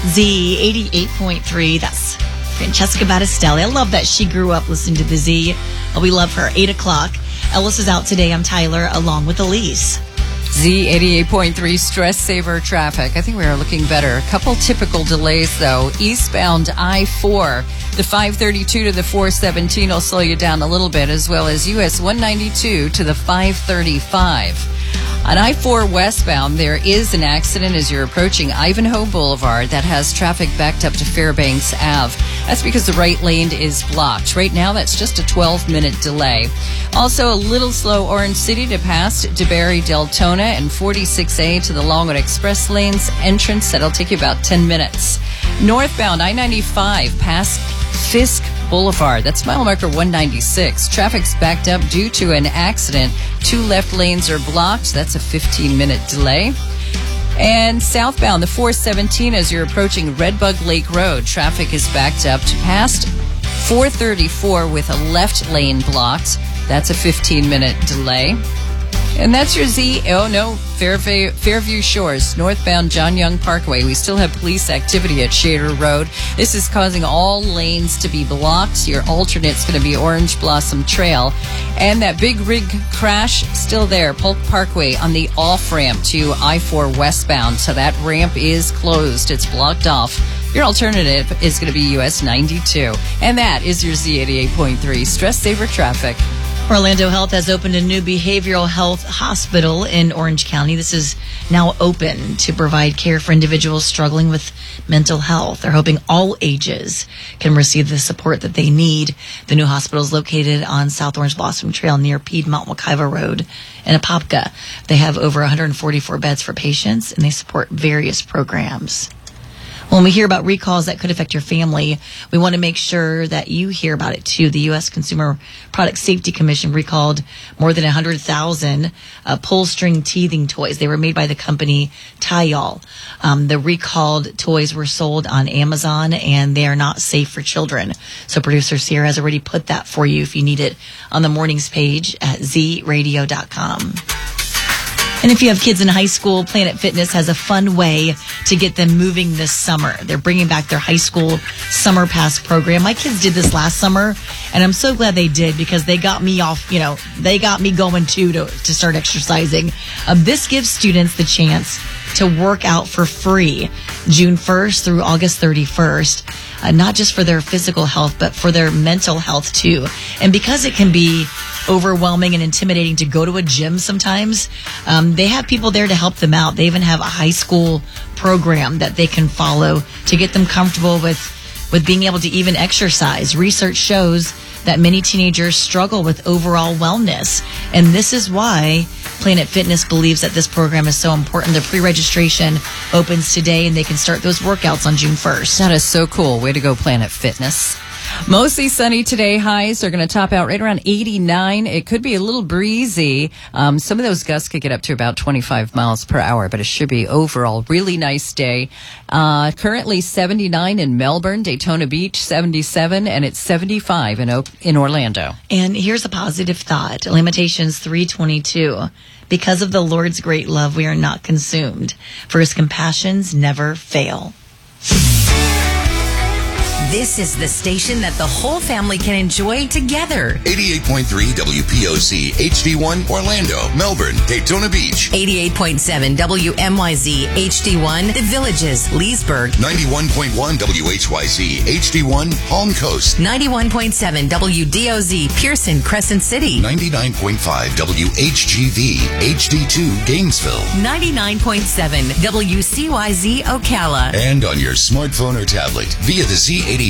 Z 88.3. That's Francesca Battistelli. I love that she grew up listening to the Z. We love her. 8 o'clock. Ellis is out today. I'm Tyler, along with Elise. Z 88.3 stress saver traffic. I think we are looking better. A couple typical delays, though. Eastbound I-4, the 532 to the 417 will slow you down a little bit, as well as US 192 to the 535. On I-4 westbound, there is an accident as you're approaching Ivanhoe Boulevard that has traffic backed up to Fairbanks Ave. That's because the right lane is blocked. Right now, that's just a 12-minute delay. Also, a little slow Orange City to pass DeBerry Deltona and 46A to the Longwood Express lanes entrance. That'll take you about 10 minutes. Northbound I-95 past Fisk Boulevard. That's mile marker 196. Traffic's backed up due to an accident. 2 left lanes are blocked. That's a 15-minute delay. And southbound, the 417 as you're approaching Redbug Lake Road. Traffic is backed up to past 434 with a left lane blocked. That's a 15-minute delay. And that's your Z. Oh, no, Fairview Shores, northbound John Young Parkway. We still have police activity at Shader Road. This is causing all lanes to be blocked. Your alternate's going to be Orange Blossom Trail. And that big rig crash, still there, Polk Parkway on the off-ramp to I-4 westbound. So that ramp is closed. It's blocked off. Your alternative is going to be US 92. And that is your Z88.3 stress saver traffic. Orlando Health has opened a new behavioral health hospital in Orange County. This is now open to provide care for individuals struggling with mental health. They're hoping all ages can receive the support that they need. The new hospital is located on South Orange Blossom Trail near Piedmont Wekiva Road in Apopka. They have over 144 beds for patients, and they support various programs. When we hear about recalls that could affect your family, we want to make sure that you hear about it too. The U.S. Consumer Product Safety Commission recalled more than 100,000 pull-string teething toys. They were made by the company Tayal. The recalled toys were sold on Amazon, and they are not safe for children. So producer Sierra has already put that for you if you need it on the mornings page at zradio.com. And if you have kids in high school, Planet Fitness has a fun way to get them moving this summer. They're bringing back their high school summer pass program. My kids did this last summer, and I'm so glad they did because they got me off, they got me going too to start exercising. This gives students the chance to work out for free June 1st through August 31st, not just for their physical health, but for their mental health too. And because it can be overwhelming and intimidating to go to a gym sometimes, they have people there to help them out. They even have a high school program that they can follow to get them comfortable with being able to even exercise. Research shows that many teenagers struggle with overall wellness, and this is why Planet Fitness believes that this program is so important. The pre-registration opens today, and they can start those workouts on June 1st. That is so cool. Way to go, Planet Fitness. Mostly sunny today. Highs are going to top out right around 89. It could be a little breezy. Some of those gusts could get up to about 25 miles per hour, but it should be overall really nice day. Currently 79 in Melbourne, Daytona Beach 77, and it's 75 in Orlando. And here's a positive thought. Lamentations 3:22. Because of the Lord's great love, we are not consumed, for his compassions never fail. This is the station that the whole family can enjoy together. 88.3 WPOC, HD1, Orlando, Melbourne, Daytona Beach. 88.7 WMYZ, HD1, The Villages, Leesburg. 91.1 WHYZ, HD1, Palm Coast. 91.7 WDOZ, Pearson, Crescent City. 99.5 WHGV, HD2, Gainesville. 99.7 WCYZ, Ocala. And on your smartphone or tablet via the Z88